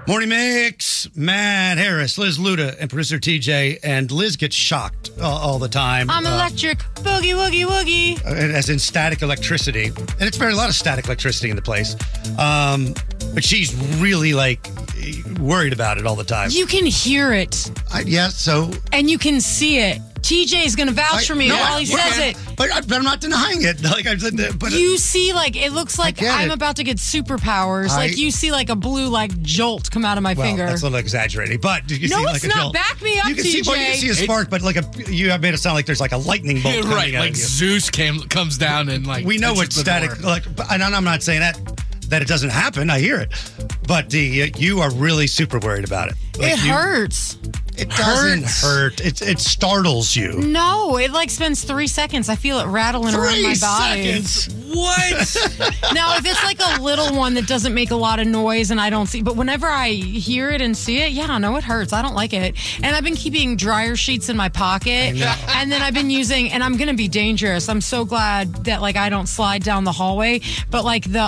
Morning Mix, Matt Harris, Liz Luda, and producer TJ. And Liz gets shocked all the time. I'm electric. Boogie, woogie, woogie. As in static electricity. And it's very a lot of static electricity in the place. But she's really worried about it all the time. You can hear it. So. And you can see it. TJ is going to vouch for me while he says it. But I'm not denying it. You see, it looks like I'm about to get superpowers. You see, a blue, jolt come out of my finger. That's a little exaggerating. But you can see, it's a not. jolt. Back me up, you can TJ. See, you can see a spark, but you have made it sound like there's a lightning bolt coming right, out of you. Zeus comes down and we know what static. And I'm not saying that it doesn't happen. I hear it, but you are really super worried about it. It hurts. It doesn't hurt. It startles you. No, it spends 3 seconds. I feel it rattling around my body. 3 seconds? What? Now, if it's a little one that doesn't make a lot of noise and I don't see, but whenever I hear it and see it, it hurts. I don't like it. And I've been keeping dryer sheets in my pocket. And then I've been using, and I'm going to be dangerous. I'm so glad that I don't slide down the hallway, but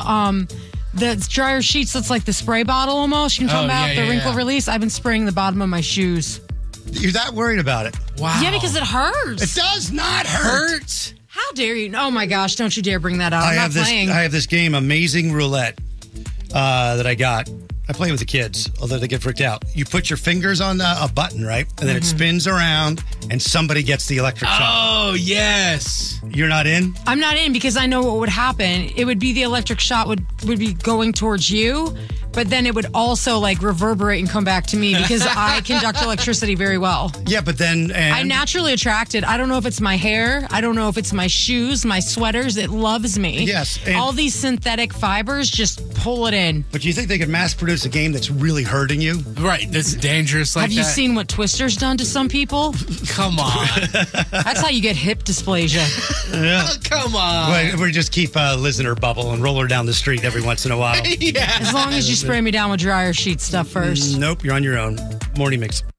the dryer sheets that's like the spray bottle almost. You can talk about the wrinkle release. I've been spraying the bottom of my shoes. You're that worried about it? Wow. Yeah, because it hurts. It does not hurt. How dare you? Oh my gosh, don't you dare bring that up. I'm not playing. I have this game, Amazing Roulette, that I got. I play with the kids, although they get freaked out. You put your fingers on a button, right? And then it spins around and somebody gets the electric shock. Oh, yes. You're not in? I'm not in because I know what would happen. It would be the electric shot would be going towards you, but then it would also reverberate and come back to me because I conduct electricity very well. Yeah, but then... I'm naturally attracted. I don't know if it's my hair. I don't know if it's my shoes, my sweaters. It loves me. Yes. All these synthetic fibers just pull it in. But you think they could mass produce a game that's really hurting you? Right, that's dangerous Have you seen what Twister's done to some people? Come on. That's how you get hip dysplasia. Yeah. Come on. We just keep Liz in her bubble and roll her down the street every once in a while. Yeah. As long as you spray me down with dryer sheet stuff first. Nope, you're on your own. Morning Mix.